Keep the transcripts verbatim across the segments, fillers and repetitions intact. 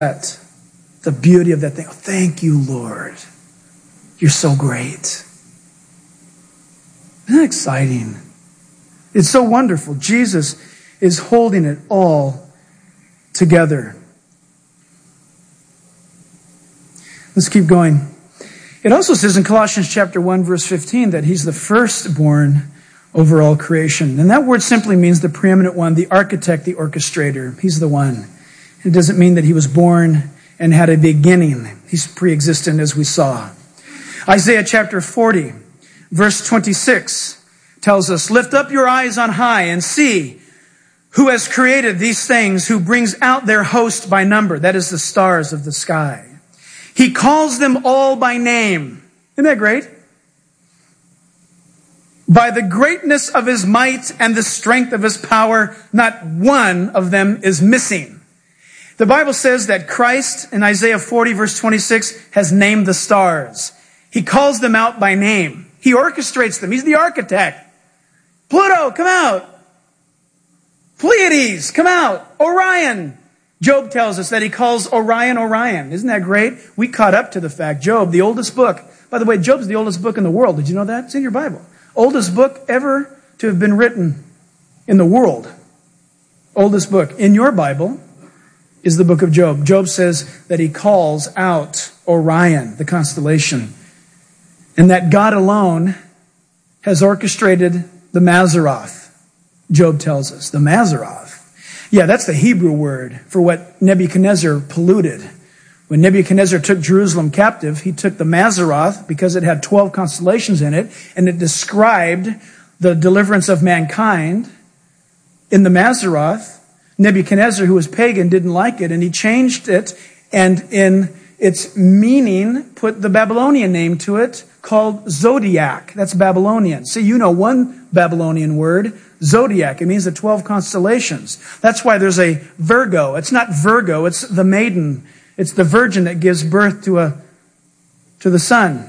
the beauty of that thing. Oh, thank you, Lord. You're so great. Isn't that exciting? It's so wonderful. Jesus is holding it all together. Let's keep going. It also says in Colossians chapter one, verse fifteen, that he's the firstborn over all creation. And that word simply means the preeminent one, the architect, the orchestrator. He's the one. It doesn't mean that he was born and had a beginning. He's pre-existent, as we saw. Isaiah chapter forty, verse twenty-six tells us, lift up your eyes on high and see who has created these things, who brings out their host by number. That is the stars of the sky. He calls them all by name. Isn't that great? By the greatness of his might and the strength of his power, not one of them is missing. The Bible says that Christ, in Isaiah forty, verse twenty-six, has named the stars. He calls them out by name. He orchestrates them. He's the architect. Pluto, come out. Pleiades, come out. Orion. Job tells us that he calls Orion, Orion. Isn't that great? We caught up to the fact. Job, the oldest book. By the way, Job's the oldest book in the world. Did you know that? It's in your Bible. Oldest book ever to have been written in the world. Oldest book in your Bible is the book of Job. Job says that he calls out Orion, the constellation, and that God alone has orchestrated the Mazzaroth. Job tells us. The Mazzaroth. Yeah, that's the Hebrew word for what Nebuchadnezzar polluted. When Nebuchadnezzar took Jerusalem captive, he took the Mazzaroth because it had twelve constellations in it, and it described the deliverance of mankind. In the Mazzaroth, Nebuchadnezzar, who was pagan, didn't like it, and he changed it, and in its meaning, put the Babylonian name to it, called zodiac. That's Babylonian. See, you know one Babylonian word, zodiac. It means the twelve constellations. That's why there's a Virgo. It's not Virgo, it's the maiden. It's the virgin that gives birth to a to the son.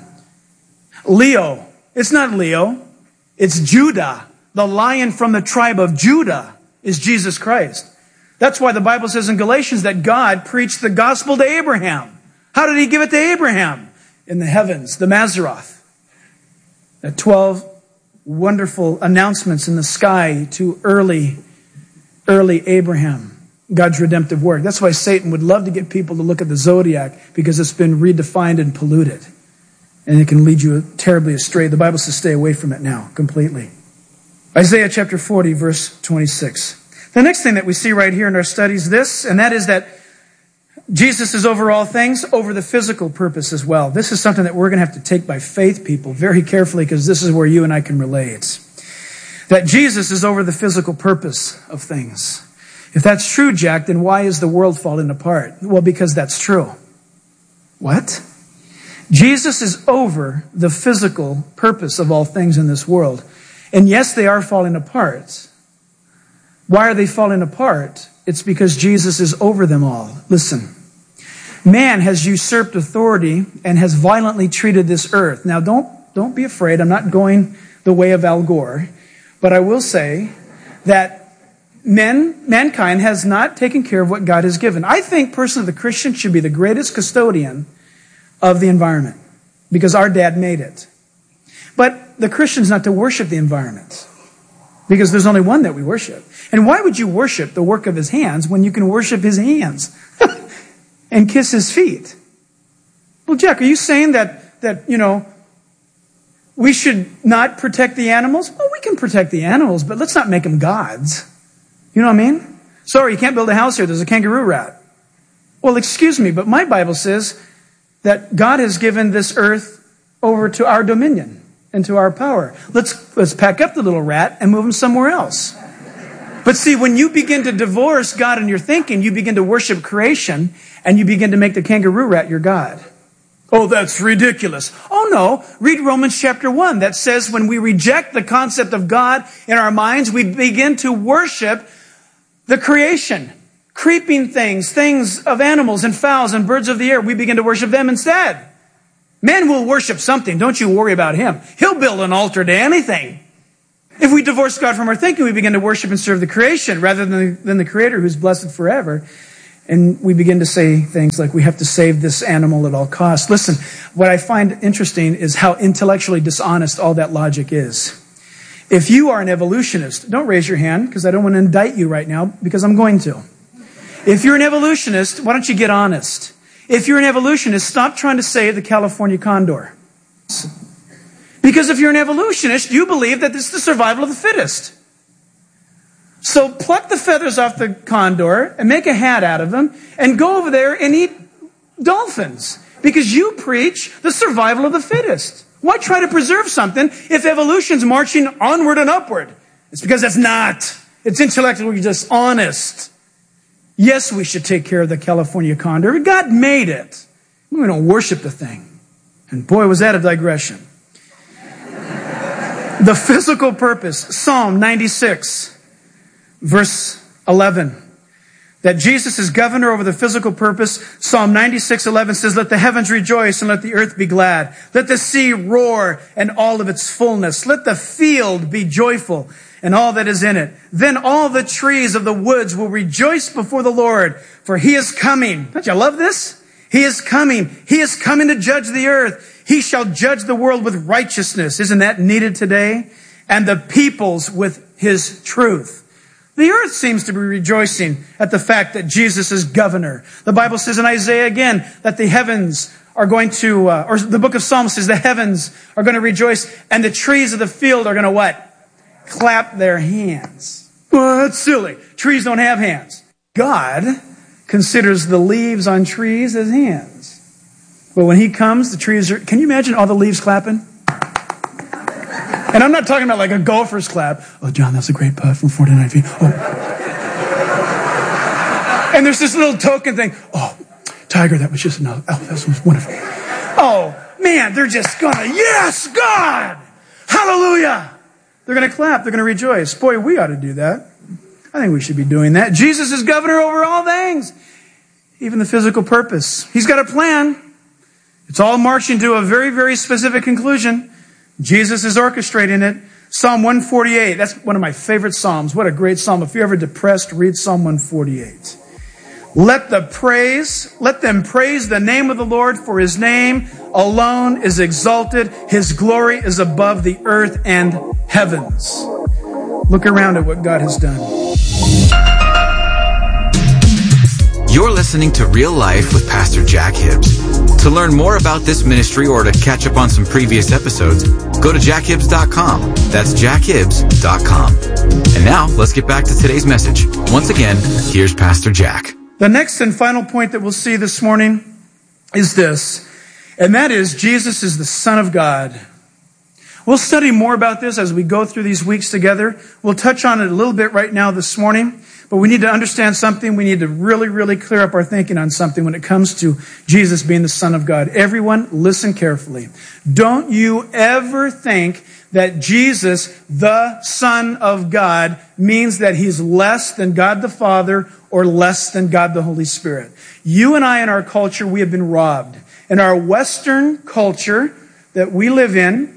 Leo. It's not Leo. It's Judah. The lion from the tribe of Judah is Jesus Christ. That's why the Bible says in Galatians that God preached the gospel to Abraham. How did he give it to Abraham? In the heavens, the Mazzaroth. The twelve wonderful announcements in the sky to early, early Abraham. God's redemptive work. That's why Satan would love to get people to look at the zodiac, because it's been redefined and polluted. And it can lead you terribly astray. The Bible says stay away from it now, completely. Isaiah chapter forty, verse twenty-six. The next thing that we see right here in our studies, this, and that is that Jesus is over all things, over the physical purpose as well. This is something that we're going to have to take by faith, people, very carefully, because this is where you and I can relate. That Jesus is over the physical purpose of things. If that's true, Jack, then why is the world falling apart? Well, because that's true. What? Jesus is over the physical purpose of all things in this world. And yes, they are falling apart. Why are they falling apart? It's because Jesus is over them all. Listen, man has usurped authority and has violently treated this earth. Now, don't, don't be afraid. I'm not going the way of Al Gore. But I will say that men, mankind has not taken care of what God has given. I think personally the Christian should be the greatest custodian of the environment because our dad made it. But the Christian's not to worship the environment because there's only one that we worship. And why would you worship the work of his hands when you can worship his hands and kiss his feet? Well, Jack, are you saying that, that, you know, we should not protect the animals? Well, we can protect the animals, but let's not make them gods. You know what I mean? Sorry, you can't build a house here. There's a kangaroo rat. Well, excuse me, but my Bible says that God has given this earth over to our dominion and to our power. Let's, let's pack up the little rat and move him somewhere else. But see, when you begin to divorce God in your thinking, you begin to worship creation and you begin to make the kangaroo rat your God. Oh, that's ridiculous. Oh, no. Read Romans chapter one. That says when we reject the concept of God in our minds, we begin to worship the creation. Creeping things, things of animals and fowls and birds of the air. We begin to worship them instead. Man will worship something. Don't you worry about him. He'll build an altar to anything. If we divorce God from our thinking, we begin to worship and serve the creation rather than, than the Creator who's blessed forever. And we begin to say things like, we have to save this animal at all costs. Listen, what I find interesting is how intellectually dishonest all that logic is. If you are an evolutionist, don't raise your hand, because I don't want to indict you right now, because I'm going to. If you're an evolutionist, why don't you get honest? If you're an evolutionist, stop trying to save the California condor. Because if you're an evolutionist, you believe that this is the survival of the fittest. So pluck the feathers off the condor and make a hat out of them and go over there and eat dolphins. Because you preach the survival of the fittest. Why try to preserve something if evolution's marching onward and upward? It's because that's not. It's intellectually dishonest. Yes, we should take care of the California condor. God made it. We don't worship the thing. And boy, was that a digression. The physical purpose, Psalm ninety-six, verse eleven. That Jesus is governor over the physical purpose. Psalm ninety-six eleven says, let the heavens rejoice and let the earth be glad. Let the sea roar and all of its fullness. Let the field be joyful and all that is in it. Then all the trees of the woods will rejoice before the Lord, for he is coming. Don't you love this? He is coming. He is coming to judge the earth. He shall judge the world with righteousness. Isn't that needed today? And the peoples with his truth. The earth seems to be rejoicing at the fact that Jesus is governor. The Bible says in Isaiah again that the heavens are going to, uh, or the book of Psalms says the heavens are going to rejoice and the trees of the field are going to what? Clap their hands. Well, that's silly. Trees don't have hands. God considers the leaves on trees as hands. But when he comes, the trees are, can you imagine all the leaves clapping? And I'm not talking about like a golfer's clap. Oh, John, that's a great putt from forty-nine feet. Oh. And there's this little token thing. Oh, Tiger, that was just another. Oh, that was wonderful. Oh, man, they're just gonna, yes, God! Hallelujah! They're gonna clap. They're gonna rejoice. Boy, we ought to do that. I think we should be doing that. Jesus is governor over all things. Even the physical purpose. He's got a plan. It's all marching to a very, very specific conclusion. Jesus is orchestrating it. Psalm one forty-eight. That's one of my favorite Psalms. What a great Psalm. If you're ever depressed, read Psalm one forty-eight. Let the praise, let them praise the name of the Lord, for his name alone is exalted. His glory is above the earth and heavens. Look around at what God has done. You're listening to Real Life with Pastor Jack Hibbs. To learn more about this ministry or to catch up on some previous episodes, go to jack hibbs dot com. That's jack hibbs dot com. And now, let's get back to today's message. Once again, here's Pastor Jack. The next and final point that we'll see this morning is this, and that is Jesus is the Son of God. We'll study more about this as we go through these weeks together. We'll touch on it a little bit right now this morning, but we need to understand something. We need to really, really clear up our thinking on something when it comes to Jesus being the Son of God. Everyone, listen carefully. Don't you ever think that Jesus, the Son of God, means that he's less than God the Father or less than God the Holy Spirit. You and I in our culture, we have been robbed. In our Western culture that we live in,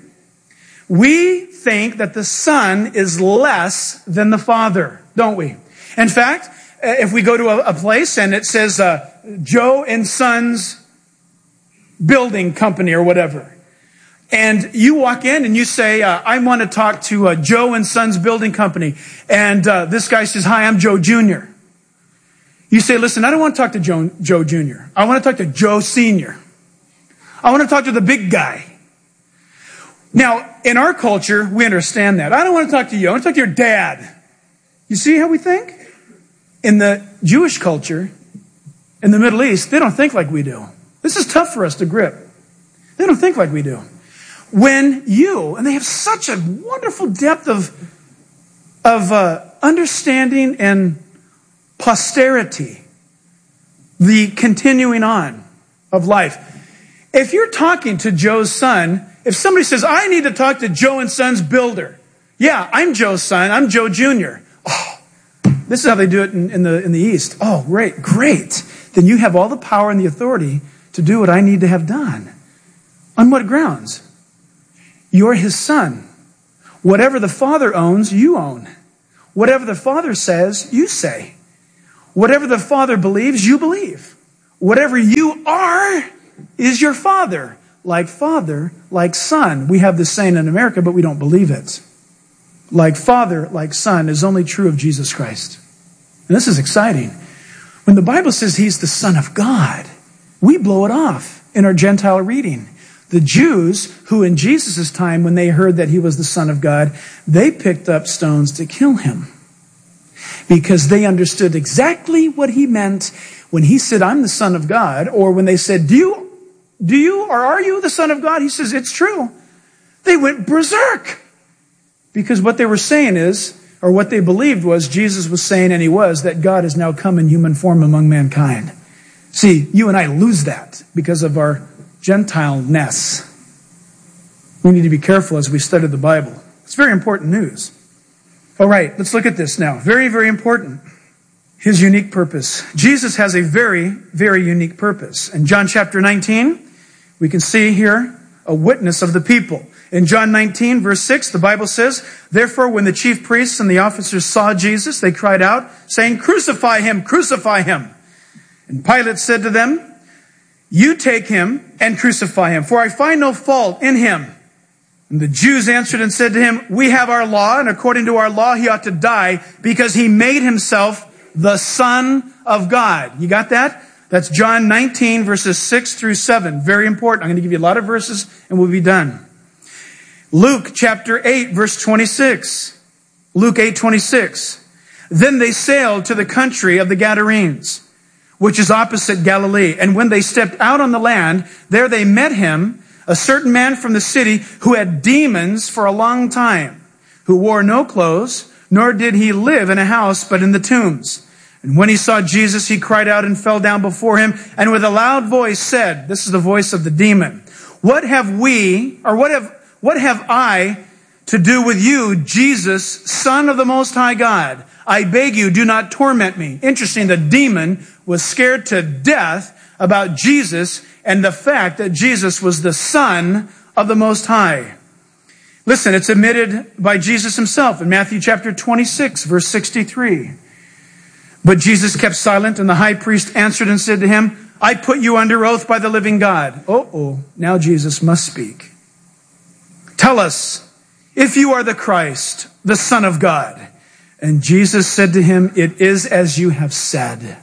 we think that the Son is less than the Father, don't we? In fact, if we go to a, a place and it says uh, Joe and Sons Building Company or whatever, and you walk in and you say, uh, I want to talk to uh, Joe and Sons Building Company, and uh, this guy says, hi, I'm Joe Junior You say, listen, I don't want to talk to Joe, Joe Junior I want to talk to Joe Senior I want to talk to the big guy. Now, in our culture, we understand that. I don't want to talk to you. I want to talk to your dad. You see how we think? In the Jewish culture, in the Middle East, they don't think like we do. This is tough for us to grip. They don't think like we do. When you, and they have such a wonderful depth of, of uh, understanding and posterity, the continuing on of life. If you're talking to Joe's son, if somebody says, I need to talk to Joe and Sons Builder. Yeah, I'm Joe's son. I'm Joe Junior Oh, this is how they do it in, in the in the East. Oh, great, great. Then you have all the power and the authority to do what I need to have done. On what grounds? You're his son. Whatever the Father owns, you own. Whatever the Father says, you say. Whatever the Father believes, you believe. Whatever you are is your Father. Like Father, like Son. We have this saying in America, but we don't believe it. Like Father, like Son is only true of Jesus Christ. And this is exciting. When the Bible says He's the Son of God, we blow it off in our Gentile reading. The Jews, who in Jesus' time, when they heard that He was the Son of God, they picked up stones to kill Him. Because they understood exactly what He meant when He said, I'm the Son of God, or when they said, do you, do you, or are you the Son of God? He says, it's true. They went berserk. Because what they were saying is, or what they believed was, Jesus was saying, and He was, that God has now come in human form among mankind. See, you and I lose that because of our Gentile-ness. We need to be careful as we study the Bible. It's very important news. All right, let's look at this now. Very, very important. His unique purpose. Jesus has a very, very unique purpose. In John chapter nineteen, we can see here a witness of the people. In John nineteen, verse six, the Bible says, therefore, when the chief priests and the officers saw Jesus, they cried out, saying, crucify Him, crucify Him. And Pilate said to them, you take Him and crucify Him, for I find no fault in Him. And the Jews answered and said to Him, we have our law, and according to our law He ought to die, because He made Himself the Son of God. You got that? That's John nineteen, verses six through seven. Very important. I'm going to give you a lot of verses, and we'll be done. Luke chapter eight, verse twenty-six. Luke eight, twenty-six. Then they sailed to the country of the Gadarenes, which is opposite Galilee. And when they stepped out on the land, there they met Him, a certain man from the city who had demons for a long time, who wore no clothes, nor did he live in a house, but in the tombs. And when he saw Jesus, he cried out and fell down before Him, and with a loud voice said, this is the voice of the demon, what have we, or what have, what have I to do with you, Jesus, Son of the Most High God? I beg you, do not torment me. Interesting, the demon was scared to death about Jesus and the fact that Jesus was the Son of the Most High. Listen, it's admitted by Jesus Himself in Matthew chapter twenty-six, verse sixty-three. But Jesus kept silent, and the high priest answered and said to Him, I put you under oath by the living God. Oh-oh, now Jesus must speak. Tell us, if you are the Christ, the Son of God. And Jesus said to him, it is as you have said.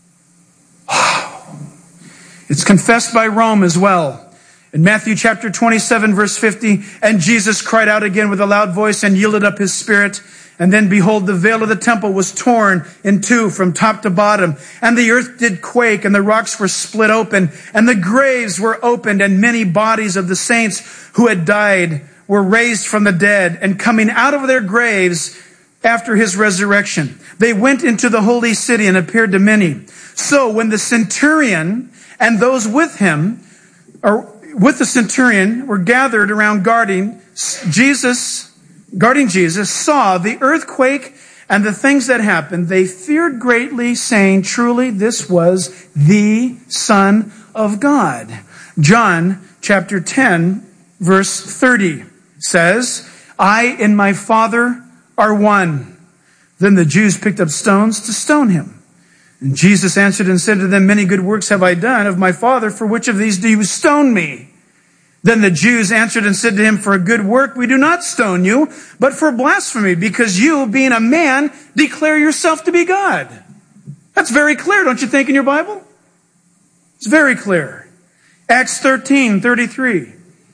It's confessed by Rome as well. In Matthew chapter twenty-seven, verse fifty, and Jesus cried out again with a loud voice and yielded up His spirit. And then behold, the veil of the temple was torn in two from top to bottom. And the earth did quake, and the rocks were split open, and the graves were opened, and many bodies of the saints who had died were raised from the dead, and coming out of their graves after His resurrection, they went into the holy city and appeared to many. So when the centurion and those with him, or with the centurion, were gathered around guarding Jesus, guarding Jesus, saw the earthquake and the things that happened, they feared greatly, saying, truly, this was the Son of God. John chapter ten, verse thirty says, I and my Father are one. Then the Jews picked up stones to stone Him. And Jesus answered and said to them, many good works have I done of my Father, for which of these do you stone me? Then the Jews answered and said to Him, for a good work we do not stone you, but for blasphemy, because you, being a man, declare yourself to be God. That's very clear, don't you think, in your Bible? It's very clear. Acts thirteen, thirty-three.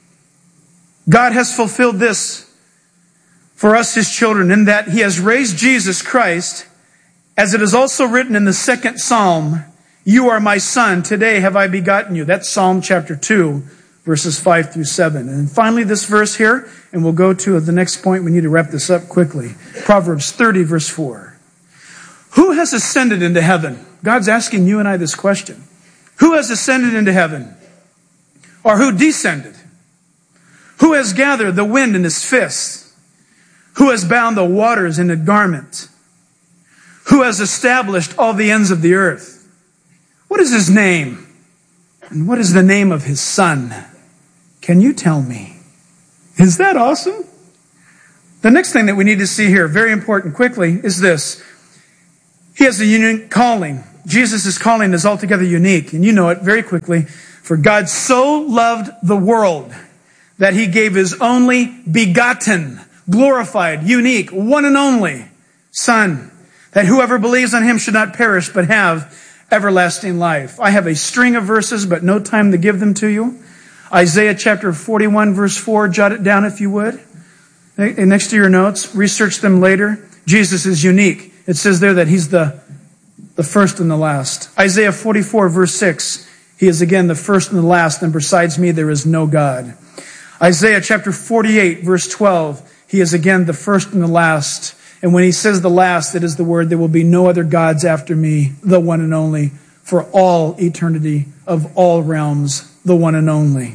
God has fulfilled this for us, His children, in that He has raised Jesus Christ, as it is also written in the second Psalm, you are my Son, today have I begotten you. That's Psalm chapter two, verses five through seven. And finally, this verse here, and we'll go to the next point. We need to wrap this up quickly. Proverbs thirty, verse four. Who has ascended into heaven? God's asking you and I this question. Who has ascended into heaven? Or who descended? Who has gathered the wind in his fist? Who has bound the waters in a garment? Who has established all the ends of the earth? What is His name? And what is the name of His Son? Can you tell me? Is that awesome? The next thing that we need to see here, very important quickly, is this. He has a unique calling. Jesus' calling is altogether unique, and you know it very quickly. For God so loved the world that he gave his only begotten, glorified, unique, one and only Son, that whoever believes on him should not perish but have everlasting life. I have a string of verses, but no time to give them to you. Isaiah chapter forty-one, verse four, jot it down if you would. Next to your notes, research them later. Jesus is unique. It says there that he's the, the first and the last. Isaiah forty-four, verse six, he is again the first and the last, and besides me there is no God. Isaiah chapter forty-eight, verse twelve, he is again the first and the last. And when he says the last, it is the word, there will be no other gods after me, the one and only, for all eternity of all realms, the one and only.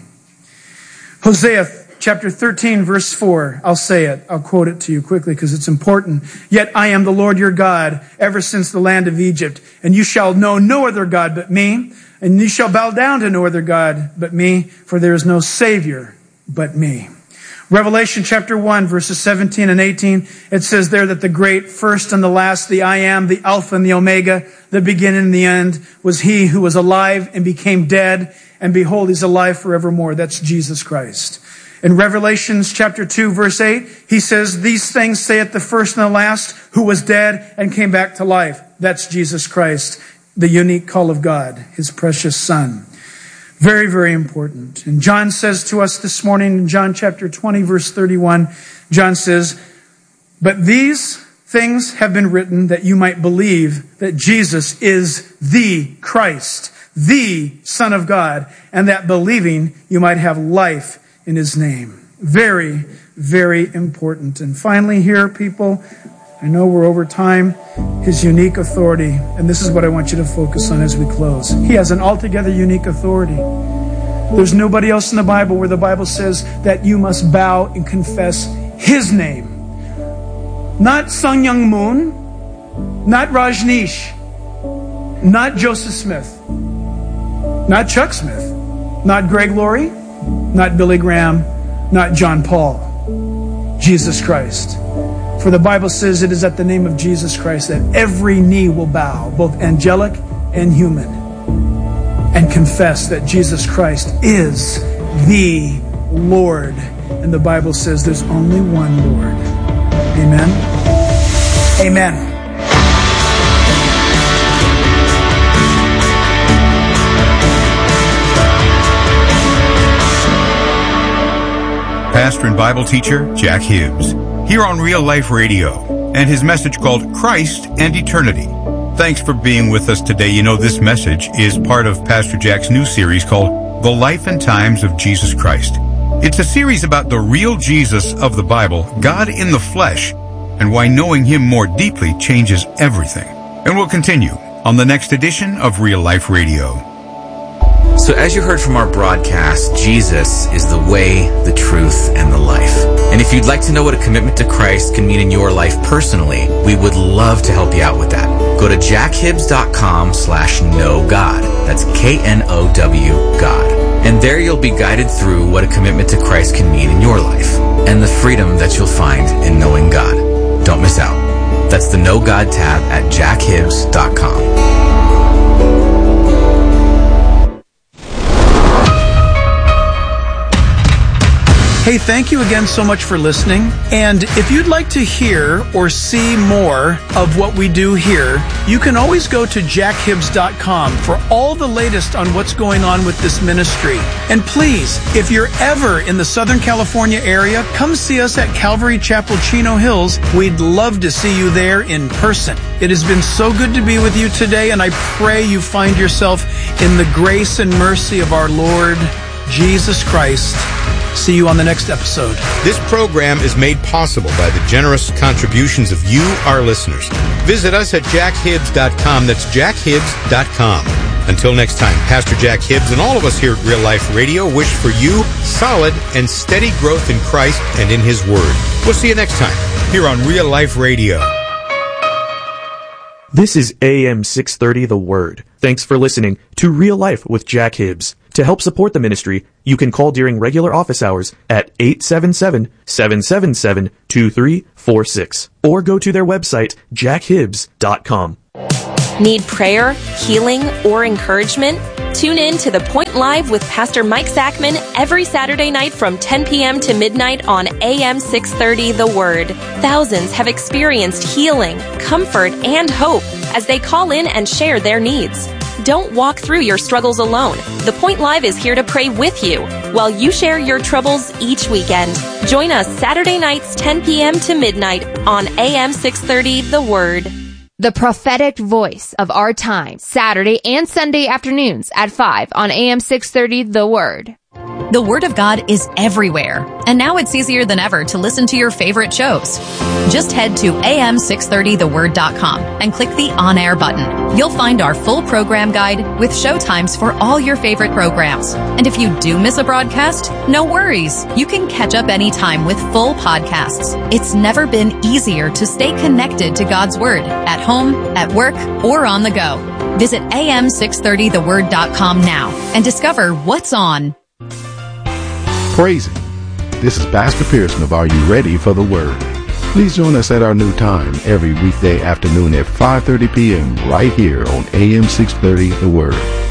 Hosea chapter thirteen, verse four, I'll say it, I'll quote it to you quickly because it's important. Yet I am the Lord your God, ever since the land of Egypt, and you shall know no other God but me, and you shall bow down to no other God but me, for there is no Savior but me. Revelation chapter one, verses seventeen and eighteen, it says there that the great first and the last, the I am, the Alpha and the Omega, the beginning and the end, was he who was alive and became dead, and behold, he's alive forevermore. That's Jesus Christ. In Revelations chapter two, verse eight, he says, these things saith the first and the last, who was dead and came back to life. That's Jesus Christ, the unique call of God, his precious Son. Very, very important. And John says to us this morning in John chapter twenty, verse thirty-one, John says, but these things have been written that you might believe that Jesus is the Christ, the Son of God, and that believing you might have life in his name. Very, very important. And finally here, people, I know we're over time, his unique authority. And this is what I want you to focus on as we close. He has an altogether unique authority. There's nobody else in the Bible where the Bible says that you must bow and confess his name. Not Sun Myung Moon, not Rajneesh, not Joseph Smith, not Chuck Smith, not Greg Laurie, not Billy Graham, not John Paul. Jesus Christ. For the Bible says it is at the name of Jesus Christ that every knee will bow, both angelic and human, and confess that Jesus Christ is the Lord. And the Bible says there's only one Lord. Amen. Amen. Pastor and Bible teacher Jack Hibbs, here on Real Life Radio, and his message called Christ and Eternity. Thanks for being with us today. You know, this message is part of Pastor Jack's new series called The Life and Times of Jesus Christ. It's a series about the real Jesus of the Bible, God in the flesh, and why knowing him more deeply changes everything. And we'll continue on the next edition of Real Life Radio. So as you heard from our broadcast, Jesus is the way, the truth, and the life. And if you'd like to know what a commitment to Christ can mean in your life personally, we would love to help you out with that. Go to jackhibbs.com slash know God. That's K N O W God. And there you'll be guided through what a commitment to Christ can mean in your life and the freedom that you'll find in knowing God. Don't miss out. That's the Know God tab at jackhibbs dot com. Hey, thank you again so much for listening. And if you'd like to hear or see more of what we do here, you can always go to jack hibbs dot com for all the latest on what's going on with this ministry. And please, if you're ever in the Southern California area, come see us at Calvary Chapel, Chino Hills. We'd love to see you there in person. It has been so good to be with you today, and I pray you find yourself in the grace and mercy of our Lord Jesus Christ. See you on the next episode. This program is made possible by the generous contributions of you, our listeners. Visit us at jack hibbs dot com. That's jack hibbs dot com. Until next time, Pastor Jack Hibbs and all of us here at Real Life Radio wish for you solid and steady growth in Christ and in His Word. We'll see you next time here on Real Life Radio. This is A M six thirty The Word. Thanks for listening to Real Life with Jack Hibbs. To help support the ministry, you can call during regular office hours at eight seven seven, seven seven seven, two three four six or go to their website, jack hibbs dot com. Need prayer, healing, or encouragement? Tune in to The Point Live with Pastor Mike Zachman every Saturday night from ten p.m. to midnight on A M six thirty The Word. Thousands have experienced healing, comfort, and hope as they call in and share their needs. Don't walk through your struggles alone. The Point Live is here to pray with you while you share your troubles each weekend. Join us Saturday nights ten p.m. to midnight on A M six thirty The Word. The prophetic voice of our time, Saturday and Sunday afternoons at five on A M six thirty The Word. The Word of God is everywhere, and now it's easier than ever to listen to your favorite shows. Just head to A M six thirty the word dot com and click the on-air button. You'll find our full program guide with show times for all your favorite programs. And if you do miss a broadcast, no worries. You can catch up anytime with full podcasts. It's never been easier to stay connected to God's Word at home, at work, or on the go. Visit A M six thirty the word dot com now and discover what's on. Praise Him. This is Pastor Pearson of Are You Ready for the Word? Please join us at our new time every weekday afternoon at five thirty p.m. right here on A M six thirty The Word.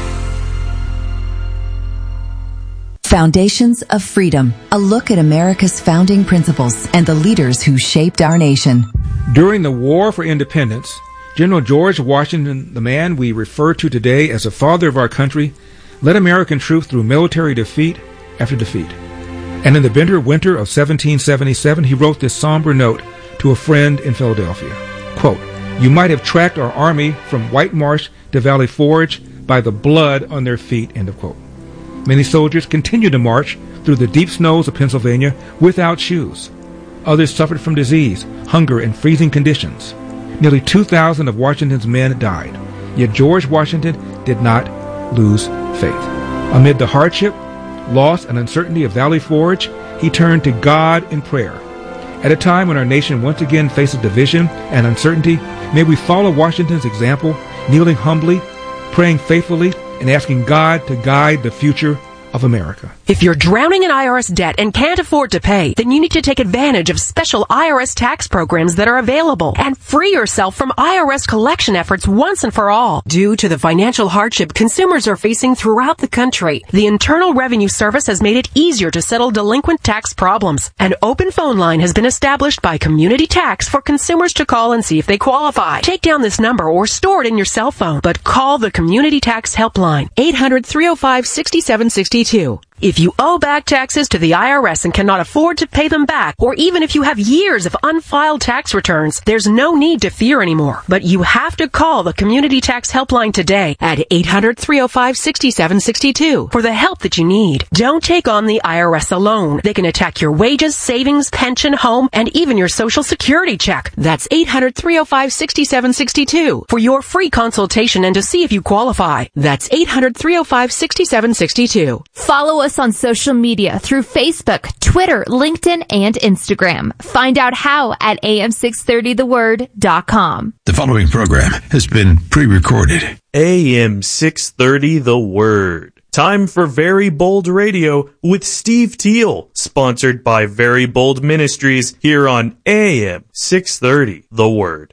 Foundations of Freedom, a look at America's founding principles and the leaders who shaped our nation. During the War for Independence, General George Washington, the man we refer to today as the father of our country, led American troops through military defeat after defeat. And in the bitter winter of seventeen seventy-seven, he wrote this somber note to a friend in Philadelphia. Quote, "You might have tracked our army from White Marsh to Valley Forge by the blood on their feet," end of quote. Many soldiers continued to march through the deep snows of Pennsylvania without shoes. Others suffered from disease, hunger, and freezing conditions. Nearly two thousand of Washington's men died. Yet George Washington did not lose faith. Amid the hardship, loss, and uncertainty of Valley Forge, he turned to God in prayer. At a time when our nation once again faces division and uncertainty, may we follow Washington's example, kneeling humbly, praying faithfully, and asking God to guide the future of America. If you're drowning in I R S debt and can't afford to pay, then you need to take advantage of special I R S tax programs that are available and free yourself from I R S collection efforts once and for all. Due to the financial hardship consumers are facing throughout the country, the Internal Revenue Service has made it easier to settle delinquent tax problems. An open phone line has been established by Community Tax for consumers to call and see if they qualify. Take down this number or store it in your cell phone, but call the Community Tax Helpline, eight hundred, three oh five, six seven six two. If you owe back taxes to the I R S and cannot afford to pay them back, or even if you have years of unfiled tax returns, there's no need to fear anymore. But you have to call the Community Tax Helpline today at eight hundred, three oh five, six seven six two for the help that you need. Don't take on the I R S alone. They can attack your wages, savings, pension, home, and even your Social Security check. That's eight hundred, three oh five, six seven six two for your free consultation and to see if you qualify. That's eight hundred, three oh five, six seven six two. Follow us on social media through Facebook, Twitter, LinkedIn, and Instagram. Find out how at A M six thirty the word dot com. The following program has been pre-recorded. A M six thirty The Word. Time for Very Bold Radio with Steve Teal, sponsored by Very Bold Ministries here on A M six thirty The Word.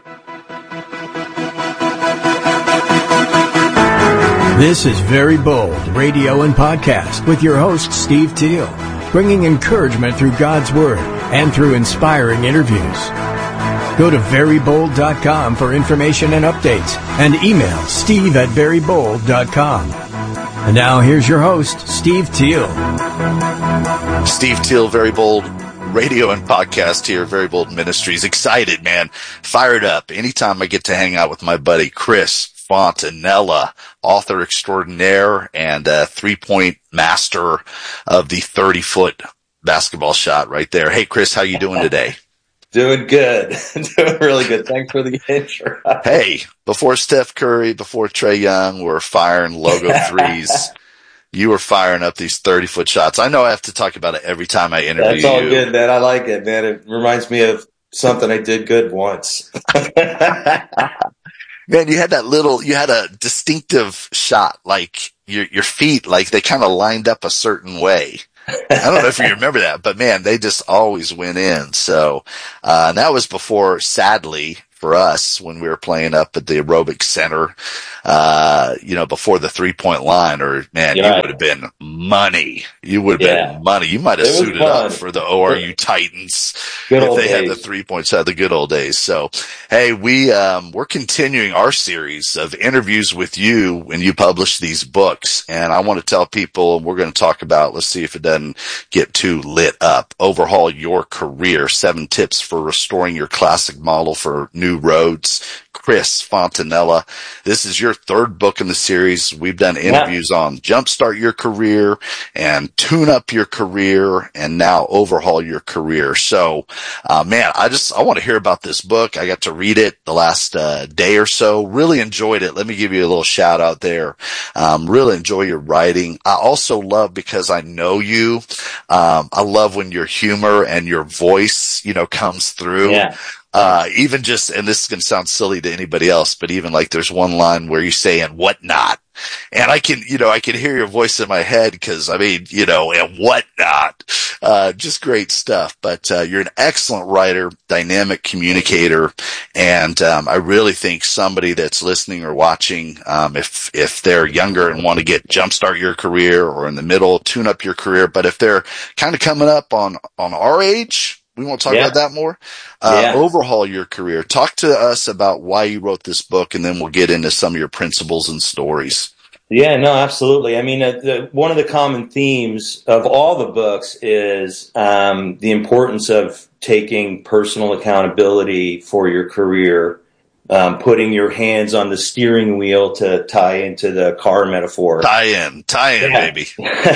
This is Very Bold Radio and Podcast with your host, Steve Teal, bringing encouragement through God's Word and through inspiring interviews. Go to very bold dot com for information and updates, and email steve at very bold dot com. And now here's your host, Steve Teal. Steve Teal, Very Bold Radio and Podcast here, Very Bold Ministries. Excited, man. Fired up. Anytime I get to hang out with my buddy Chris Fontanella, author extraordinaire and uh, three-point master of the thirty-foot basketball shot right there. Hey, Chris, how you doing today? Doing good. Doing really good. Thanks for the intro. Hey, before Steph Curry, before Trae Young were firing logo threes, you were firing up these thirty-foot shots. I know I have to talk about it every time I interview you. That's all you. Good, man. I like it, man. It reminds me of something I did good once. Man, you had that little, you had a distinctive shot, like your your feet, like they kind of lined up a certain way. I don't know if you remember that, but man, they just always went in. So, uh, that was before, sadly, for us when we were playing up at the aerobic center, uh, you know, before the three point line, or man, yeah. you would have been money. You would have yeah. been money. You might have suited fun. up for the O R U Titans good if old they days. had the three points, had the good old days. So, hey, we, um, we're continuing our series of interviews with you when you publish these books. And I want to tell people, we're going to talk about, let's see if it doesn't get too lit up. Overhaul Your Career, seven tips for restoring your classic model for new roads. Chris Fontanella, this is your third book in the series. We've done interviews yeah. on Jumpstart Your Career and Tune Up Your Career, and now Overhaul Your Career. So, uh, man, I just, I want to hear about this book. I got to read it the last uh, day or so. Really enjoyed it. Let me give you a little shout out there. Um, really enjoy your writing. I also love, because I know you, um, I love when your humor and your voice, you know, comes through. Yeah. Uh, even just, and this is going to sound silly to anybody else, but even like there's one line where you say, and whatnot. And I can, you know, I can hear your voice in my head because, I mean, you know, and whatnot. Uh, just great stuff. But, uh, you're an excellent writer, dynamic communicator. And, um, I really think somebody that's listening or watching, um, if, if they're younger and want to get Jumpstart Your Career, or in the middle, Tune Up Your Career. But if they're kind of coming up on, on our age, we won't talk yeah. about that more. Uh, yeah. Overhaul Your Career. Talk to us about why you wrote this book, and then we'll get into some of your principles and stories. Yeah, no, absolutely. I mean, uh, the, one of the common themes of all the books is um, the importance of taking personal accountability for your career, um, putting your hands on the steering wheel, to tie into the car metaphor. Tie in, tie in, yeah. baby.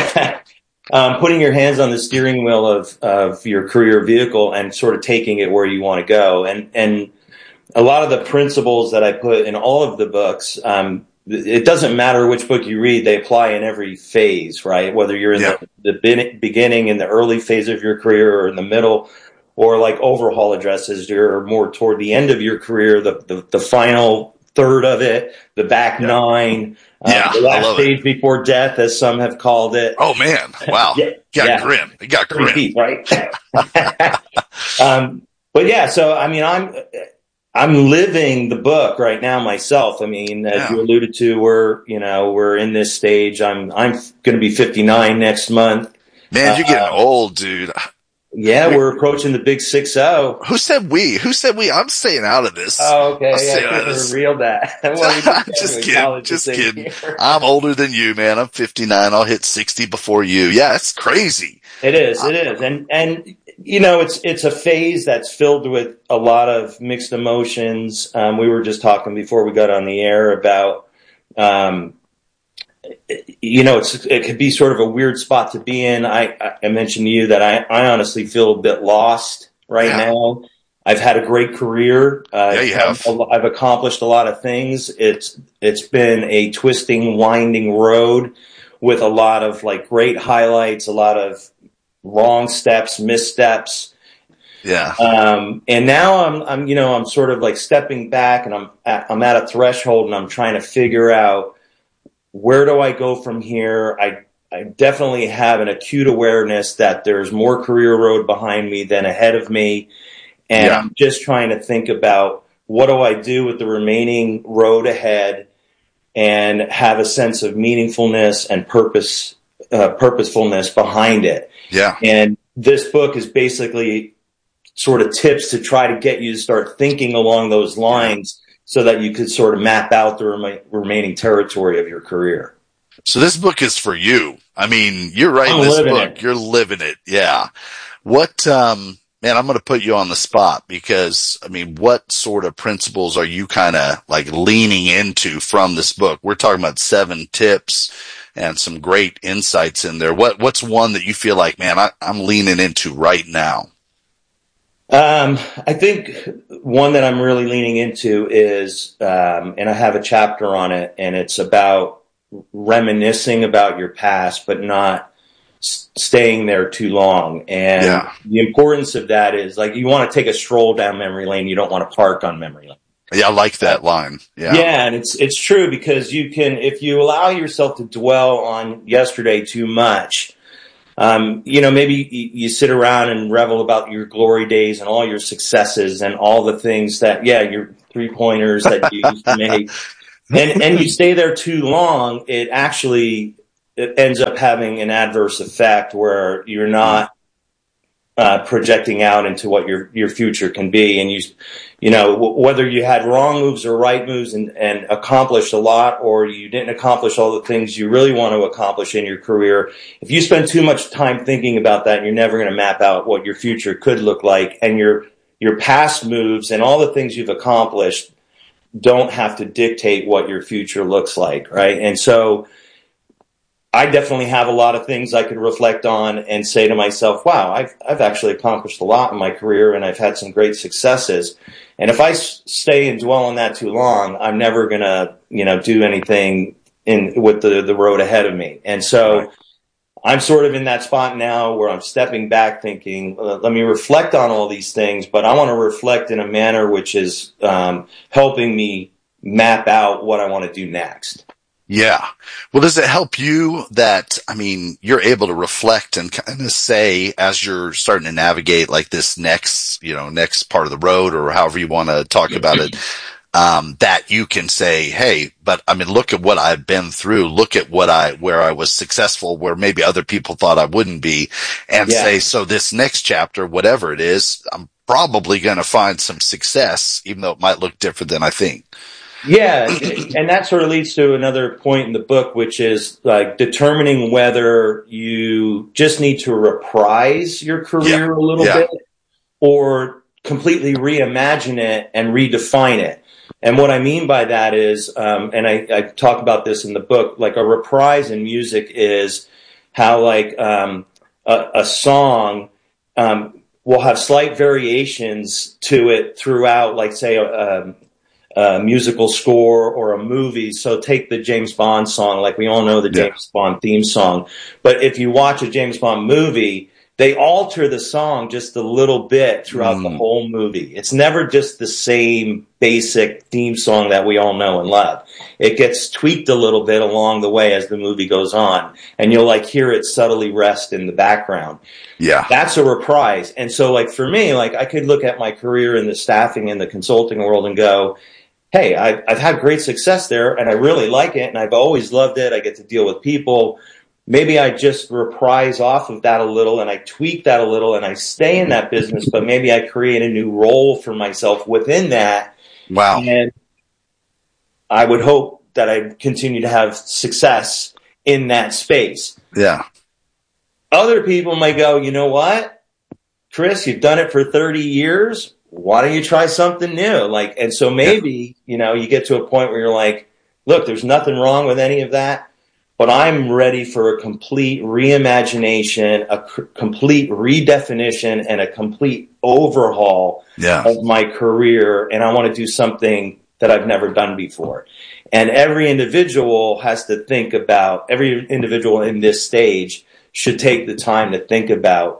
Um, putting your hands on the steering wheel of, of your career vehicle and sort of taking it where you want to go. And, and a lot of the principles that I put in all of the books, um, it doesn't matter which book you read, they apply in every phase, right? Whether you're in yeah. the, the beginning, in the early phase of your career, or in the middle, or like Overhaul addresses, you're more toward the end of your career, the, the, the final third of it, the back yeah. nine. Yeah, uh, the last I love stage it. before death, as some have called it. Oh man, wow, yeah, got yeah. grim, it got grim, deep, right? um, but yeah, so I mean, I'm I'm living the book right now myself. I mean, as yeah. you alluded to, we're you know we're in this stage. I'm I'm going to be fifty-nine next month. Man, you're getting uh, old, dude. Yeah, we're approaching the big six zero. Who said we? Who said we? I'm staying out of this. Oh, okay. I'm yeah, staying I out of couldn't this. reveal that. Well, just kidding. Just kidding. I'm older than you, man. I'm fifty-nine. I'll hit sixty before you. Yeah, it's crazy. It is. It is. And, and, you know, it's, it's a phase that's filled with a lot of mixed emotions. Um, we were just talking before we got on the air about, um, you know, it's, it could be sort of a weird spot to be in. I, I mentioned to you that I, I honestly feel a bit lost right yeah. now. I've had a great career. Uh, yeah, you have. I've, I've accomplished a lot of things. It's, it's been a twisting, winding road with a lot of like great highlights, a lot of wrong steps, missteps. Yeah. Um, and now I'm, I'm, you know, I'm sort of like stepping back, and I'm at, I'm at a threshold, and I'm trying to figure out, where do I go from here? I, I definitely have an acute awareness that there's more career road behind me than ahead of me. And yeah. I'm just trying to think about, what do I do with the remaining road ahead, and have a sense of meaningfulness and purpose, uh, purposefulness behind it. Yeah. And this book is basically sort of tips to try to get you to start thinking along those lines, so that you could sort of map out the rem- remaining territory of your career. So this book is for you. I mean, you're writing I'm this living book. it. You're living it. Yeah. What, um, man, I'm going to put you on the spot, because, I mean, what sort of principles are you kind of like leaning into from this book? We're talking about seven tips and some great insights in there. What, what's one that you feel like, man, I, I'm leaning into right now? Um, I think one that I'm really leaning into is, um, and I have a chapter on it, and it's about reminiscing about your past, but not s- staying there too long. And yeah. the importance of that is, like, you want to take a stroll down memory lane. You don't want to park on memory lane. Yeah, I like that line. Yeah. Yeah, and it's, it's true, because you can, if you allow yourself to dwell on yesterday too much, Um, you know, maybe you, you sit around and revel about your glory days and all your successes and all the things that, yeah, your three pointers that you used to make. And, and you stay there too long, it actually, it ends up having an adverse effect where you're not, uh, projecting out into what your, your future can be. And you, you know, w- whether you had wrong moves or right moves and, and accomplished a lot, or you didn't accomplish all the things you really want to accomplish in your career, if you spend too much time thinking about that, you're never going to map out what your future could look like. And your, your past moves and all the things you've accomplished don't have to dictate what your future looks like, right? And so I definitely have a lot of things I could reflect on and say to myself, wow, I've, I've actually accomplished a lot in my career and I've had some great successes. And if I s- stay and dwell on that too long, I'm never going to, you know, do anything in with the, the road ahead of me. And so right. I'm sort of in that spot now where I'm stepping back thinking, uh, let me reflect on all these things, but I want to reflect in a manner which is um, helping me map out what I want to do next. Yeah. Well, does it help you that, I mean, you're able to reflect and kind of say, as you're starting to navigate like this next, you know, next part of the road or however you want to talk about it, um, that you can say, hey, but I mean, look at what I've been through. Look at what I, where I was successful, where maybe other people thought I wouldn't be, and yeah. say, so this next chapter, whatever it is, I'm probably going to find some success, even though it might look different than I think. Yeah, and that sort of leads to another point in the book, which is like determining whether you just need to reprise your career yeah. a little yeah. bit or completely reimagine it and redefine it. And what I mean by that is, um, and I, I talk about this in the book, like a reprise in music is how like um, a, a song um, will have slight variations to it throughout, like say, um, a musical score or a movie. So take the James Bond song, like we all know the yeah. James Bond theme song. But if you watch a James Bond movie, they alter the song just a little bit throughout mm. the whole movie. It's never just the same basic theme song that we all know and love. It gets tweaked a little bit along the way as the movie goes on, and you'll like hear it subtly rest in the background. Yeah. That's a reprise. And so like for me, like I could look at my career in the staffing and the consulting world and go, hey, I've, I've had great success there and I really like it and I've always loved it. I get to deal with people. Maybe I just reprise off of that a little and I tweak that a little and I stay in that business, but maybe I create a new role for myself within that. Wow. And I would hope that I continue to have success in that space. Yeah. Other people might go, you know what, Chris, you've done it for thirty years. Why don't you try something new? Like, and so maybe, you know, you get to a point where you're like, look, there's nothing wrong with any of that, but I'm ready for a complete reimagination, a c- complete redefinition, and a complete overhaul yeah. of my career. And I want to do something that I've never done before. And every individual has to think about, every individual in this stage should take the time to think about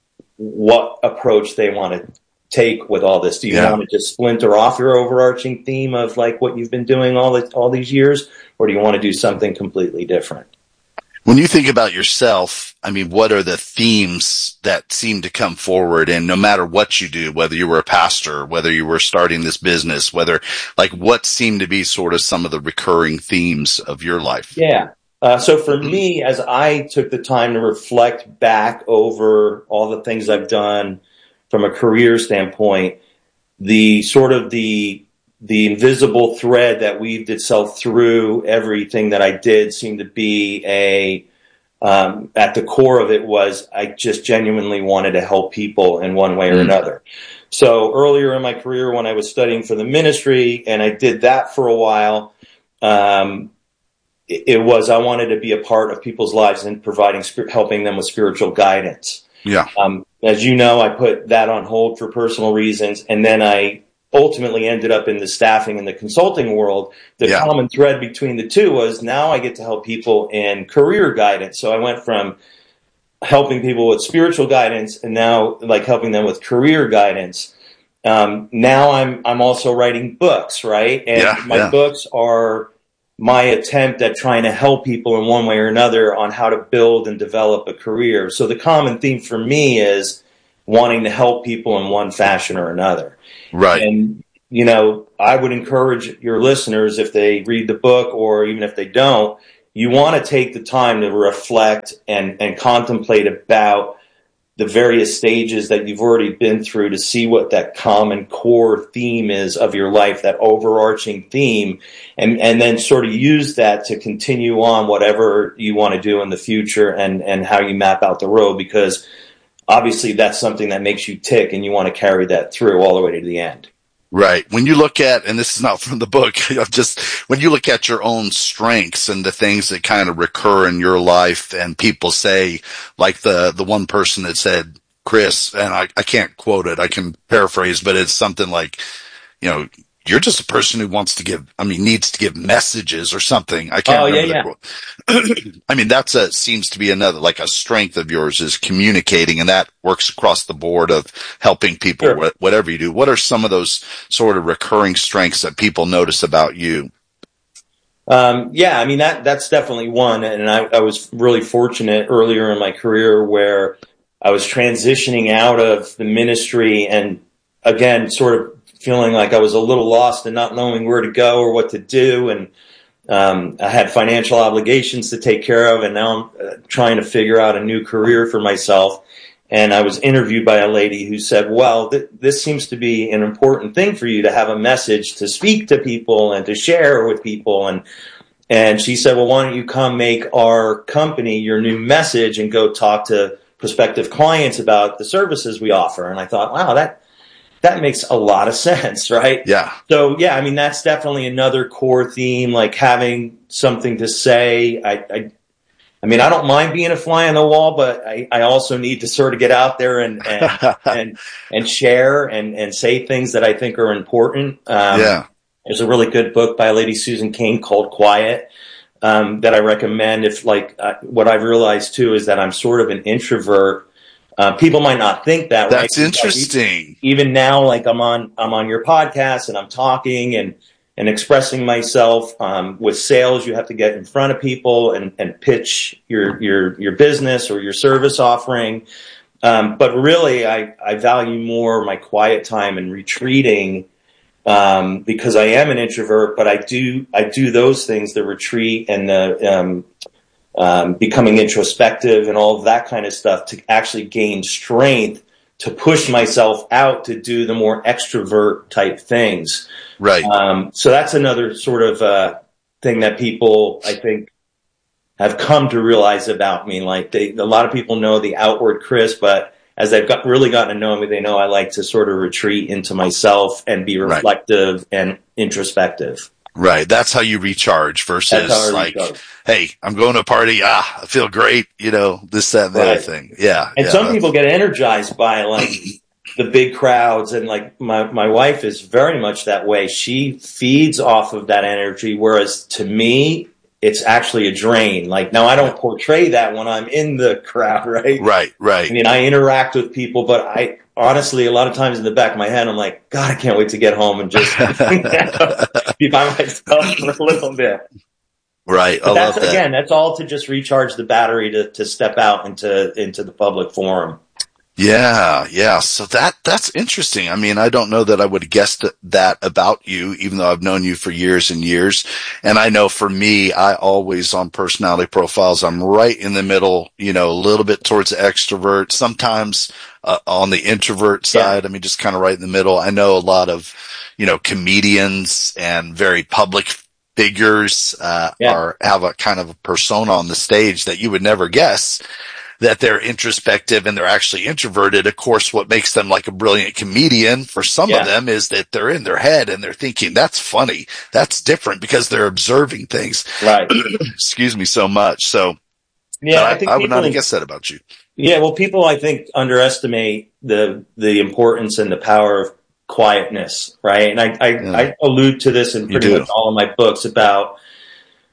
what approach they want to take with all this. Do you yeah. want to just splinter off your overarching theme of like what you've been doing all the, all these years, or do you want to do something completely different? When you think about yourself, I mean, what are the themes that seem to come forward? And no matter what you do, whether you were a pastor, whether you were starting this business, whether like what seem to be sort of some of the recurring themes of your life? Yeah. Uh, so for me, as I took the time to reflect back over all the things I've done from a career standpoint, the sort of the the invisible thread that weaved itself through everything that I did seemed to be a, um, at the core of it was I just genuinely wanted to help people in one way or mm. another. So earlier in my career when I was studying for the ministry, and I did that for a while, um, it, it was I wanted to be a part of people's lives and providing, helping them with spiritual guidance. Yeah. Um, as you know, I put that on hold for personal reasons, and then I ultimately ended up in the staffing and the consulting world. The yeah. common thread between the two was now I get to help people in career guidance. So I went from helping people with spiritual guidance and now like helping them with career guidance. Um, now I'm I'm also writing books, right? And yeah, my yeah. books are my attempt at trying to help people in one way or another on how to build and develop a career. So the common theme for me is wanting to help people in one fashion or another. Right. And, you know, I would encourage your listeners, if they read the book or even if they don't, you want to take the time to reflect and, and contemplate about the various stages that you've already been through to see what that common core theme is of your life, that overarching theme, and, and then sort of use that to continue on whatever you want to do in the future and, and how you map out the road, because obviously that's something that makes you tick and you want to carry that through all the way to the end. Right. When you look at, and this is not from the book, just when you look at your own strengths and the things that kind of recur in your life, and people say, like the, the one person that said, Chris, and I, I can't quote it, I can paraphrase, but it's something like, you know, you're just a person who wants to give, I mean, needs to give messages or something. I can't oh, remember yeah, the quote. I mean, that's a, seems to be another, like a strength of yours is communicating, and that works across the board of helping people, sure. wh- whatever you do. What are some of those sort of recurring strengths that people notice about you? Um, yeah, I mean, that, that's definitely one. And I, I was really fortunate earlier in my career where I was transitioning out of the ministry and again, sort of feeling like I was a little lost and not knowing where to go or what to do. And um, I had financial obligations to take care of, and now I'm uh, trying to figure out a new career for myself. And I was interviewed by a lady who said, well, th- this seems to be an important thing for you to have a message to speak to people and to share with people. And and she said, well, why don't you come make our company your new message and go talk to prospective clients about the services we offer. And I thought, wow, that That makes a lot of sense, right? Yeah. So, yeah, I mean, that's definitely another core theme, like having something to say. I, I, I mean, I don't mind being a fly on the wall, but I, I also need to sort of get out there and and and, and share and, and say things that I think are important. Um, yeah. There's a really good book by a lady, Susan Cain, called Quiet, um, that I recommend. If like uh, what I've realized too is that I'm sort of an introvert. Uh, people might not think that. That's right? interesting. Even now, like I'm on, I'm on your podcast and I'm talking and, and expressing myself. Um, with sales, you have to get in front of people and, and pitch your, your, your business or your service offering. Um, but really, I, I value more my quiet time and retreating, um, because I am an introvert, but I do, I do those things, the retreat and the, um, Um, becoming introspective and all of that kind of stuff to actually gain strength to push myself out to do the more extrovert type things. Right. Um, so that's another sort of uh, thing that people, I think, have come to realize about me. Like they, a lot of people know the outward Chris, but as they've got, really gotten to know me, they know I like to sort of retreat into myself and be reflective right. and introspective. Right. That's how you recharge versus I like, recharge. Hey, I'm going to a party. Ah, I feel great. You know, this, that, and the right. other thing. Yeah. And yeah, some people get energized by like the big crowds. And like my, my wife is very much that way. She feeds off of that energy. Whereas to me, it's actually a drain. Like now I don't portray that when I'm in the crowd, right? Right. Right. I mean, I interact with people, but I, honestly, a lot of times in the back of my head, I'm like, God, I can't wait to get home and just be by myself for a little bit. Right. But I that's, love that. Again, that's all to just recharge the battery to, to step out into, into the public forum. Yeah. Yeah. So that, that's interesting. I mean, I don't know that I would have guessed that about you, even though I've known you for years and years. And I know for me, I always on personality profiles, I'm right in the middle, you know, a little bit towards the extrovert, sometimes uh, on the introvert side. Yeah. I mean, just kind of right in the middle. I know a lot of, you know, comedians and very public figures, uh, yeah. are, have a kind of a persona on the stage that you would never guess that they're introspective and they're actually introverted. Of course, what makes them like a brilliant comedian for some yeah. of them is that they're in their head and they're thinking that's funny. That's different because they're observing things. Right. Excuse me so much. So yeah, I, I, think I would not in, have guessed that about you. Yeah. Well, people I think underestimate the, the importance and the power of quietness. Right. And I, I, yeah. I allude to this in pretty much all of my books about,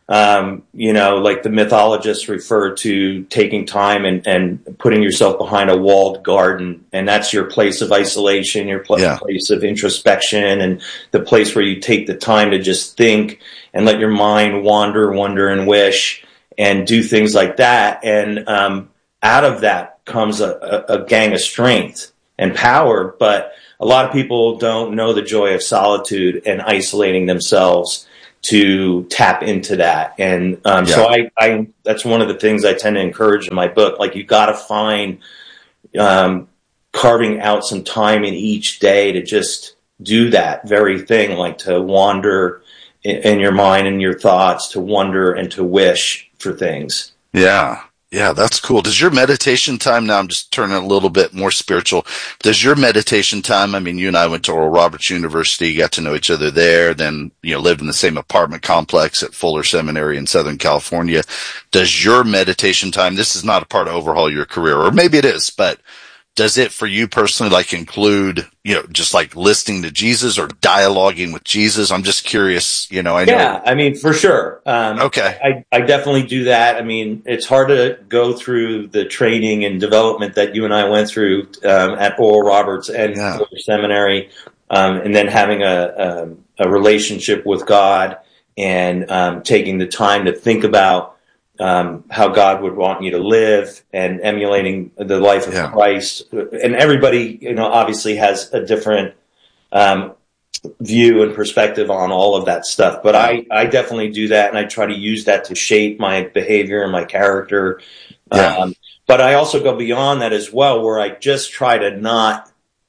Um, you know, like the mythologists refer to taking time and, and putting yourself behind a walled garden, and that's your place of isolation, your pl- yeah. place of introspection, and the place where you take the time to just think and let your mind wander, wonder, and wish, and do things like that. And um, out of that comes a, a, a gang of strength and power. But a lot of people don't know the joy of solitude and isolating themselves to tap into that. And um, yeah. so I, I, that's one of the things I tend to encourage in my book. Like, you got to find um, carving out some time in each day to just do that very thing, like to wander in, in your mind and your thoughts, to wonder and to wish for things. Yeah. Yeah, that's cool. Does your meditation time, now I'm just turning a little bit more spiritual, does your meditation time, I mean, you and I went to Oral Roberts University, got to know each other there, then, you know, lived in the same apartment complex at Fuller Seminary in Southern California. Does your meditation time, this is not a part of overhaul your career, or maybe it is, but does it for you personally like include, you know, just like listening to Jesus or dialoguing with Jesus? I'm just curious, you know, I know. Yeah, I mean, for sure. Um, okay. I, I definitely do that. I mean, it's hard to go through the training and development that you and I went through um, at Oral Roberts and yeah. Fuller Seminary, um, and then having a, a, a relationship with God and um, taking the time to think about Um, how God would want you to live, and emulating the life of yeah. Christ. And everybody, you know, obviously has a different um, view and perspective on all of that stuff. But I, I definitely do that, and I try to use that to shape my behavior and my character. Yeah. Um, but I also go beyond that as well, where I just try to not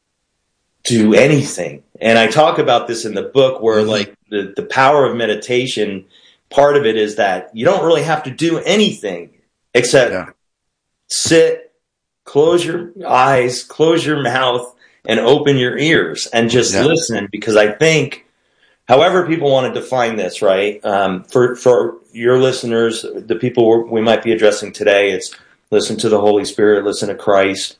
do anything. And I talk about this in the book, where mm-hmm. like the, the power of meditation, part of it is that you don't really have to do anything except yeah. sit, close your eyes, close your mouth, and open your ears and just yeah. listen. Because I think, however people want to define this, right, um, for, for your listeners, the people we might be addressing today, it's listen to the Holy Spirit, listen to Christ.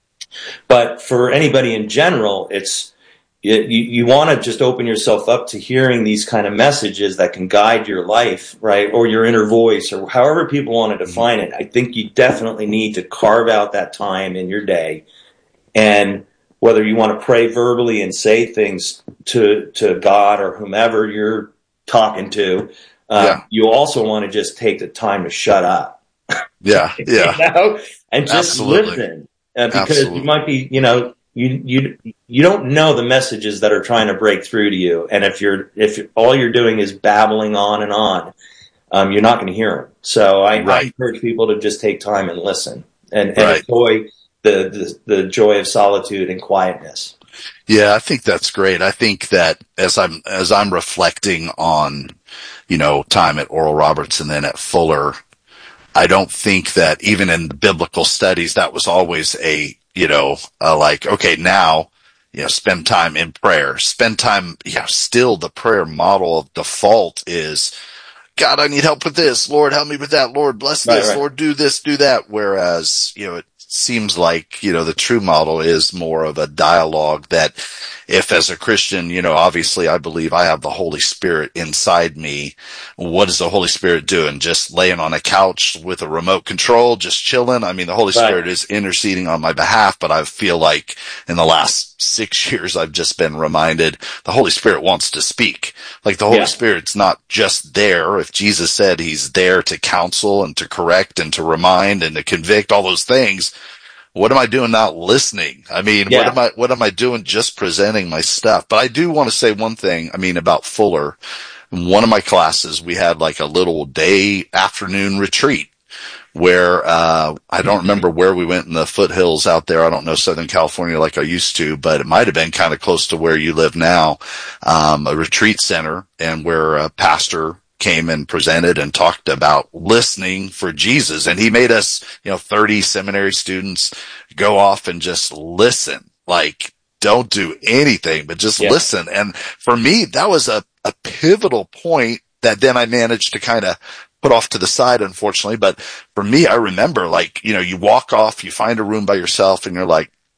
But for anybody in general, it's You, you want to just open yourself up to hearing these kind of messages that can guide your life, right? Or your inner voice, or however people want to define it. I think you definitely need to carve out that time in your day. And whether you want to pray verbally and say things to, to God or whomever you're talking to, uh, yeah. you also want to just take the time to shut up. Yeah. Yeah. you know? And just Absolutely. listen. Uh, because Absolutely. you might be, you know, You you you don't know the messages that are trying to break through to you, and if you're if all you're doing is babbling on and on, um, you're not going to hear them. So I, right. I encourage people to just take time and listen, and, and right. enjoy the, the the joy of solitude and quietness. Yeah, I think that's great. I think that as I'm as I'm reflecting on, you know, time at Oral Roberts and then at Fuller, I don't think that even in the biblical studies that was always a you know, uh, like, okay, now, you know, spend time in prayer, spend time, you know, still the prayer model of default is, God, I need help with this. Lord, help me with that. Lord, bless this. Right, right. Lord, do this, do that. Whereas, you know, it seems like, you know, the true model is more of a dialogue that if as a Christian, you know, obviously I believe I have the Holy Spirit inside me. What is the Holy Spirit doing? Just laying on a couch with a remote control, just chilling? I mean, the Holy right. Spirit is interceding on my behalf, but I feel like in the last six years, I've just been reminded the Holy Spirit wants to speak. Like the Holy yeah. Spirit's not just there. If Jesus said he's there to counsel and to correct and to remind and to convict, all those things, what am I doing not listening? I mean, yeah. what am I, what am I doing just presenting my stuff? But I do want to say one thing, I mean, about Fuller. In one of my classes, we had like a little day afternoon retreat where, uh, I don't remember where we went in the foothills out there. I don't know Southern California like I used to, but it might have been kind of close to where you live now. Um, a retreat center, and where a pastor came and presented and talked about listening for Jesus. And he made us, you know, thirty seminary students go off and just listen. Like, don't do anything, but just yeah. listen. And for me, that was a, a pivotal point that then I managed to kind of put off to the side, unfortunately. But for me, I remember, like, you know, you walk off, you find a room by yourself, and you're like,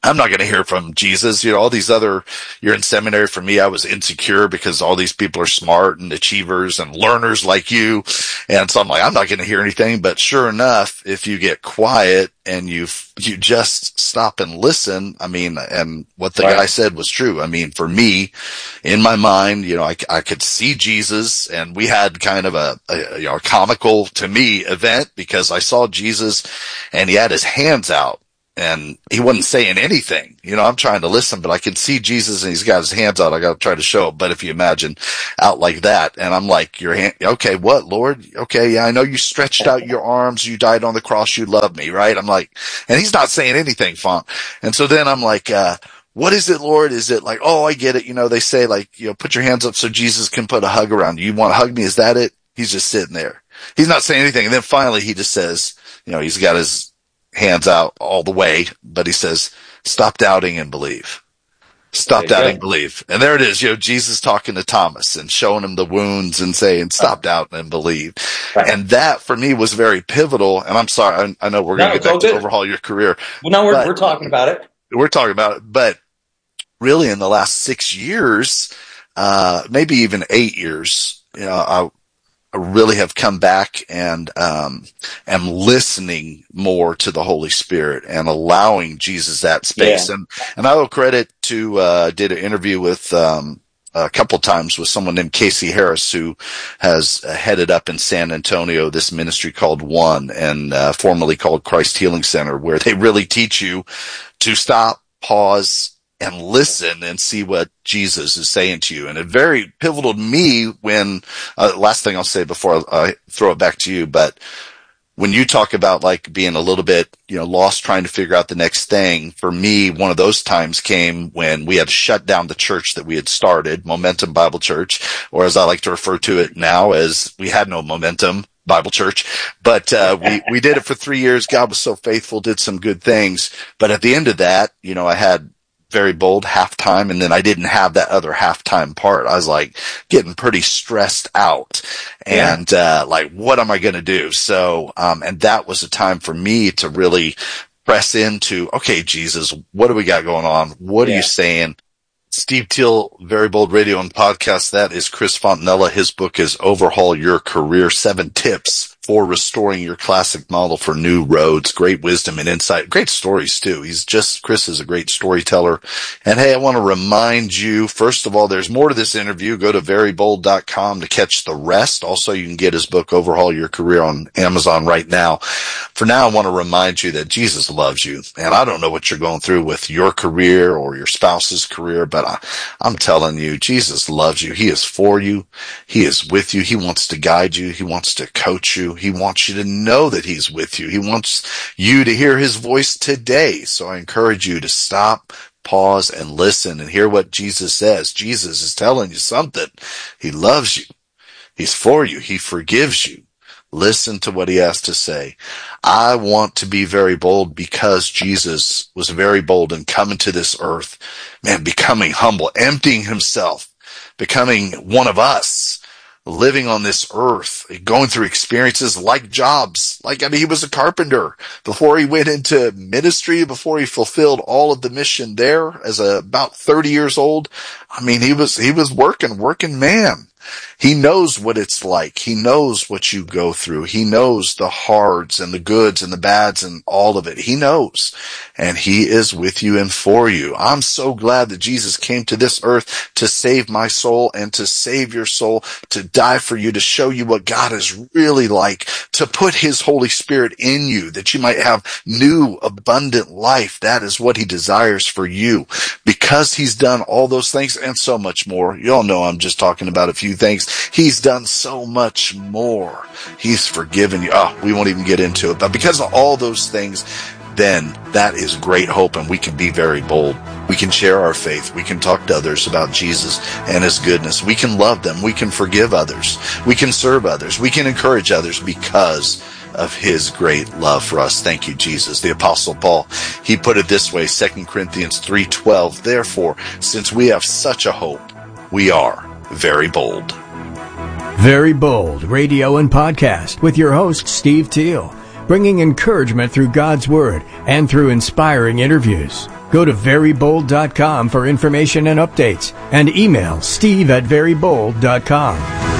I'm not going to hear from Jesus. You know, all these other, you're in seminary. For me, I was insecure because all these people are smart and achievers and learners like you. And so I'm like, I'm not going to hear anything. But sure enough, if you get quiet and you, you just stop and listen, I mean, and what the right. guy said was true. I mean, for me, in my mind, you know, I, I could see Jesus, and we had kind of a, a, you know, a comical to me event because I saw Jesus and he had his hands out. And he wasn't saying anything. You know, I'm trying to listen, but I can see Jesus and he's got his hands out. I got to try to show it. But if you imagine out like that, and I'm like, your hand, okay, what, Lord? Okay, yeah, I know you stretched out your arms. You died on the cross. You love me, right? I'm like, and he's not saying anything, Font. And so then I'm like, uh, what is it, Lord? Is it like, oh, I get it. You know, they say like, you know, put your hands up so Jesus can put a hug around you. You want to hug me? Is that it? He's just sitting there. He's not saying anything. And then finally he just says, you know, he's got his hands out all the way, but he says, stop doubting and believe. Stop doubting and believe. And there it is, you know, Jesus talking to Thomas and showing him the wounds and saying, stop doubting and believe. Right. And that for me was very pivotal. And I'm sorry, I, I know we're going to no, get back to overhaul your career. Well, no, we're, we're talking about it. We're talking about it. But really in the last six years, uh, maybe even eight years, you know, I, I really have come back and um am listening more to the Holy Spirit and allowing Jesus that space. Yeah. And and I owe credit to uh did an interview with um a couple times with someone named Casey Harris, who has uh, headed up in San Antonio this ministry called One, and uh, formerly called Christ Healing Center, where they really teach you to stop, pause, and listen and see what Jesus is saying to you. And it very pivotal to me when, uh, last thing I'll say before I throw it back to you, but when you talk about like being a little bit, you know, lost trying to figure out the next thing, for me, one of those times came when we had to shut down the church that we had started, Momentum Bible Church, or as I like to refer to it now as we had no momentum. Bible Church, but uh we we did it for three years. God was so faithful, did some good things, but at the end of that, you know, I had Very Bold halftime, and then I didn't have that other halftime part. I was like getting pretty stressed out, and yeah. uh like, what am I going to do? So um and that was a time for me to really press into, okay, Jesus, what do we got going on? What yeah. are you saying? Steve Teal, Very Bold Radio and Podcast. That is Chris Fontanella. His book is Overhaul Your Career, Seven Tips for Restoring Your Classic Model for New Roads. Great wisdom and insight. Great stories, too. He's just, Chris is a great storyteller. And hey, I want to remind you, first of all, there's more to this interview. Go to very bold dot com to catch the rest. Also, you can get his book, Overhaul Your Career, on Amazon right now. For now, I want to remind you that Jesus loves you. And I don't know what you're going through with your career or your spouse's career, but I, I'm telling you, Jesus loves you. He is for you. He is with you. He wants to guide you. He wants to coach you. He wants you to know that he's with you. He wants you to hear his voice today. So I encourage you to stop, pause, and listen and hear what Jesus says. Jesus is telling you something. He loves you. He's for you. He forgives you. Listen to what he has to say. I want to be very bold because Jesus was very bold in coming to this earth, man, becoming humble, emptying himself, becoming one of us, living on this earth, going through experiences like jobs. Like, I mean, he was a carpenter before he went into ministry, before he fulfilled all of the mission there as a, about thirty years old. I mean, he was, he was working, working man. He knows what it's like. He knows what you go through. He knows the hards and the goods and the bads and all of it. He knows. And he is with you and for you. I'm so glad that Jesus came to this earth to save my soul and to save your soul, to die for you, to show you what God is really like, to put his Holy Spirit in you, that you might have new, abundant life. That is what he desires for you, because he's done all those things and so much more. You all know I'm just talking about a few things. He's done so much more. He's forgiven you. Oh, we won't even get into it. But because of all those things, then that is great hope, and we can be very bold. We can share our faith. We can talk to others about Jesus and his goodness. We can love them. We can forgive others. We can serve others. We can encourage others because of his great love for us. Thank you, Jesus. The Apostle Paul, he put it this way, Second Corinthians three twelve, therefore, since we have such a hope, we are very bold. Very Bold Radio and Podcast with your host, Steve Teal, bringing encouragement through God's Word and through inspiring interviews. Go to very bold dot com for information and updates, and email steve at very bold dot com.